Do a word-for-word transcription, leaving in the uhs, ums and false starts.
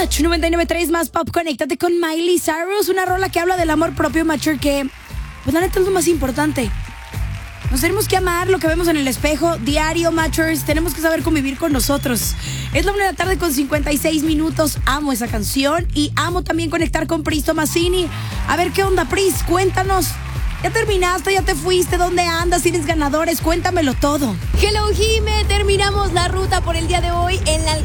Watch noventa y nueve punto tres más pop. Conéctate con Miley Cyrus, una rola que habla del amor propio, mature, que pues la neta es lo más importante. Nos tenemos que amar lo que vemos en el espejo diario, matchers. Tenemos que saber convivir con nosotros. Es la una de la tarde con cincuenta y seis minutos. Amo esa canción y amo también conectar con Pris Tomasini. A ver qué onda, Pris, cuéntanos. ¿Ya terminaste? ¿Ya te fuiste? ¿Dónde andas? ¿Tienes ganadores? Cuéntamelo todo. Hello, Jime. Terminamos la ruta por el día de hoy en la